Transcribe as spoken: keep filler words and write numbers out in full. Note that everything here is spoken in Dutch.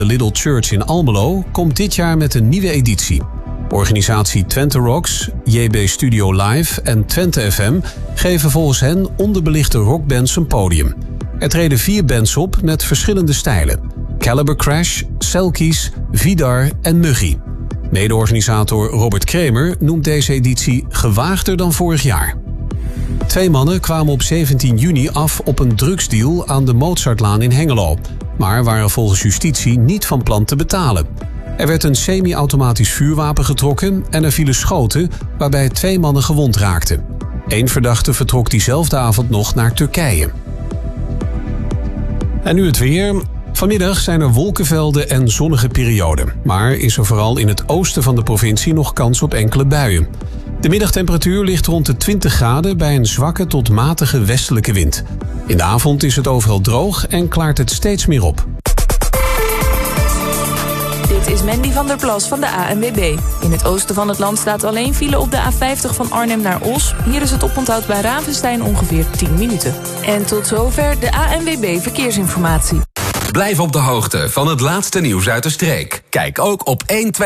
The Little Church in Almelo komt dit jaar met een nieuwe editie. Organisatie Twente Rocks, J B Studio Live en Twente F M geven volgens hen onderbelichte rockbands een podium. Er treden vier bands op met verschillende stijlen. Caliber Crash, Selkies, Vidar en Muggy. Mede-organisator Robert Kremer noemt deze editie gewaagder dan vorig jaar. Twee mannen kwamen op zeventien juni af op een drugsdeal aan de Mozartlaan in Hengelo, maar waren volgens justitie niet van plan te betalen. Er werd een semi-automatisch vuurwapen getrokken en er vielen schoten waarbij twee mannen gewond raakten. Eén verdachte vertrok diezelfde avond nog naar Turkije. En nu het weer. Vanmiddag zijn er wolkenvelden en zonnige perioden, maar is er vooral in het oosten van de provincie nog kans op enkele buien. De middagtemperatuur ligt rond de twintig graden bij een zwakke tot matige westelijke wind. In de avond is het overal droog en klaart het steeds meer op. Dit is Mandy van der Plas van de A N W B. In het oosten van het land staat alleen file op de A vijftig van Arnhem naar Os. Hier is het oponthoud bij Ravenstein ongeveer tien minuten. En tot zover de A N W B Verkeersinformatie. Blijf op de hoogte van het laatste nieuws uit de streek. Kijk ook op één